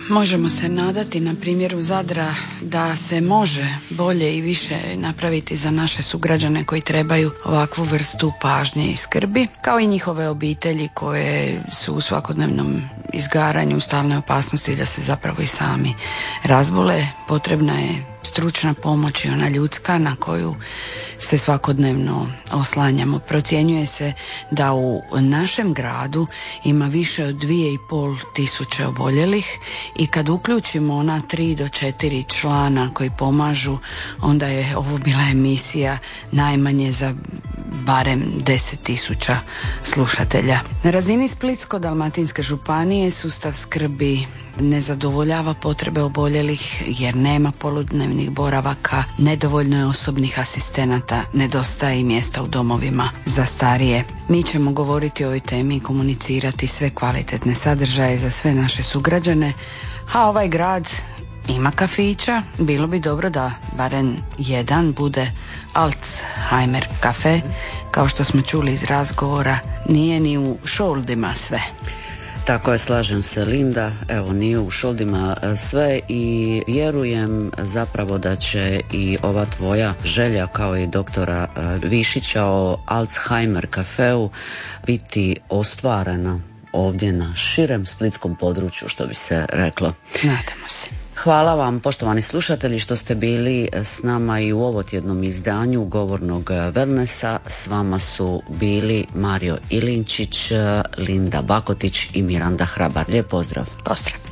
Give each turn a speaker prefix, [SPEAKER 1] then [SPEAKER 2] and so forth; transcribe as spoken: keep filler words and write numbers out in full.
[SPEAKER 1] možemo se nadati na primjeru Zadra da se može bolje i više napraviti za naše sugrađane koji trebaju ovakvu vrstu pažnje i skrbi, kao i njihove obitelji koje su u svakodnevnom izgaranju, u stalnoj opasnosti da se zapravo i sami razbole. Potrebna je stručna pomoć i ona ljudska na koju se svakodnevno oslanjamo. Procjenjuje se da u našem gradu ima više od dvije i pol tisuće oboljelih i kad uključimo ona tri do četiri člana koji pomažu, onda je ovo bila emisija najmanje za barem deset tisuća slušatelja. Na razini Splitsko-dalmatinske županije sustav skrbi ne zadovoljava potrebe oboljelih jer nema poludnevnih boravaka, nedovoljno je osobnih asistenata, nedostaje i mjesta u domovima za starije. Mi ćemo govoriti o ovoj temi i komunicirati sve kvalitetne sadržaje za sve naše sugrađane, a ovaj grad ima kafića, bilo bi dobro da barem jedan bude Alzheimer kafe. Kao što smo čuli iz razgovora, nije ni u šoldima sve.
[SPEAKER 2] Tako je, slažem se, Linda, evo nije u šoldima sve i vjerujem zapravo da će i ova tvoja želja kao i doktora Višića o Alzheimer kafeu biti ostvarena ovdje na širem splitskom području, što bi se reklo.
[SPEAKER 1] Nadamo se.
[SPEAKER 2] Hvala vam, poštovani slušatelji, što ste bili s nama i u ovotjednom izdanju Govornog wellnessa. S vama su bili Mario Ilinčić, Linda Bakotić i Miranda Hrabar. Lijep pozdrav.
[SPEAKER 1] Pozdrav.